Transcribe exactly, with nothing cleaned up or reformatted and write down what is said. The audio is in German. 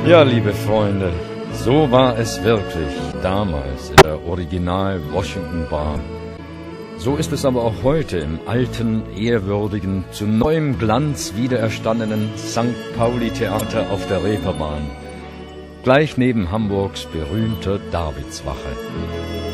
Ja, liebe Freunde, so war es wirklich damals in der Original Washington Bar. So ist es aber auch heute im alten, ehrwürdigen, zu neuem Glanz wiedererstandenen Sankt Pauli Theater auf der Reeperbahn, gleich neben Hamburgs berühmter Davidswache.